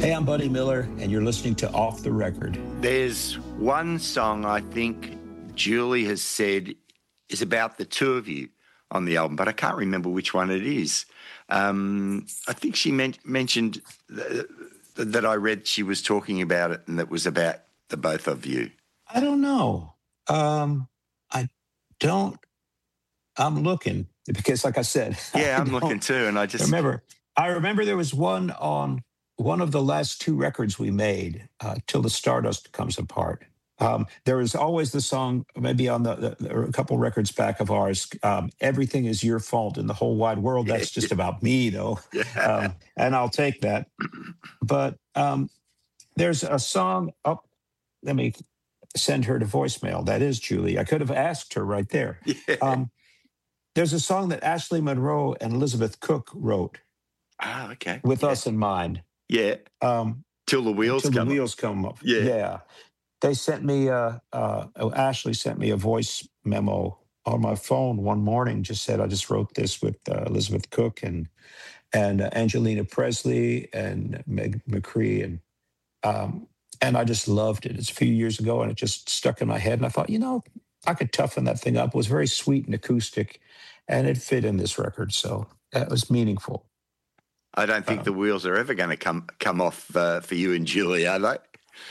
Hey, I'm Buddy Miller, and you're listening to Off the Record. There's one song I think Julie has said is about the two of you on the album, but I can't remember which one it is. I think she mentioned that I read she was talking about it and that was about the both of you. I don't know. I don't. I'm looking because, like I said, yeah, I'm looking too, and I remember there was one on one of the last two records we made, Till the Stardust Comes Apart. There was always the song, maybe on a couple records back of ours, Everything Is Your Fault in the Whole Wide World. That's just about me, though. Yeah. And I'll take that. But there's a song up. Let me send her to voicemail. That is Julie. I could have asked her right there. Yeah. There's a song that Ashley Monroe and Elizabeth Cook wrote. Okay. With us in mind. Yeah. Till the wheels come up. Yeah. Yeah. They sent me Ashley sent me a voice memo on my phone one morning. Just said, I just wrote this with Elizabeth Cook and Angelina Presley and Meg McCree, and I just loved it. It's a few years ago, and it just stuck in my head. And I thought, I could toughen that thing up. It was very sweet and acoustic, and it fit in this record. So that was meaningful. I don't think the wheels are ever going to come off for you and Julie, are they?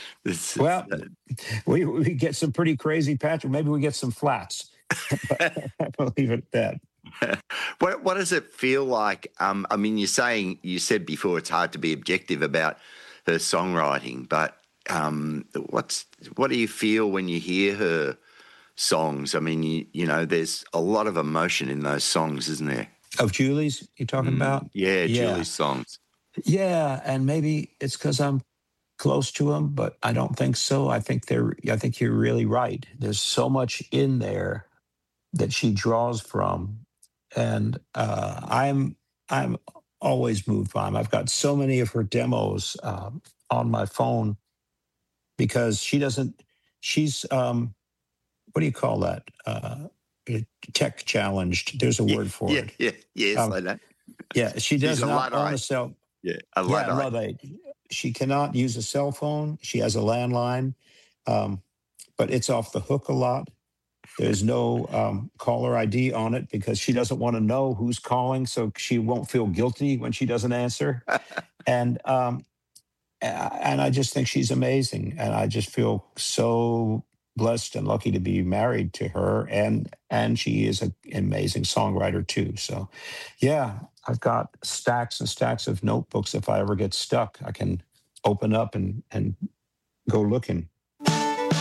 We get some pretty crazy patches. Maybe we get some flats. I'll leave it at that. What does it feel like? I mean, you said before it's hard to be objective about her songwriting, but what do you feel when you hear her songs? I mean, there's a lot of emotion in those songs, isn't there? Of Julie's, you're talking about? Yeah, Julie's songs. Yeah, and maybe it's because I'm close to them, but I don't think so. I think you're really right. There's so much in there that she draws from, and I'm always moved by them. I've got so many of her demos on my phone because she's what do you call that? Tech challenged. There's a word for it. Yes, I know. Yeah, she does not own a cell. Yeah, a Luddite. She cannot use a cell phone. She has a landline, but it's off the hook a lot. There's no caller ID on it because she doesn't want to know who's calling, so she won't feel guilty when she doesn't answer. And I just think she's amazing, and I just feel so blessed and lucky to be married to her, and she is an amazing songwriter too. So, yeah, I've got stacks and stacks of notebooks. If I ever get stuck, I can open up and go looking.